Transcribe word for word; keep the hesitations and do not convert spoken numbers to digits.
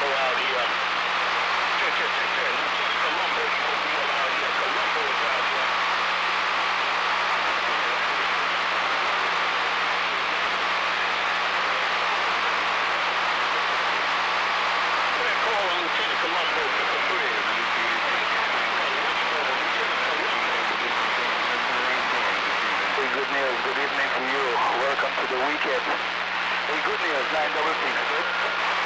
out here. ten, ten, ten, ten. Colombo, you will be allowed here. Colombo is out here. Clear call on Lieutenant Colombo to the bridge. Hey, good news. Good evening to you. Welcome to the weekend. Hey, good news. nine double six. Good.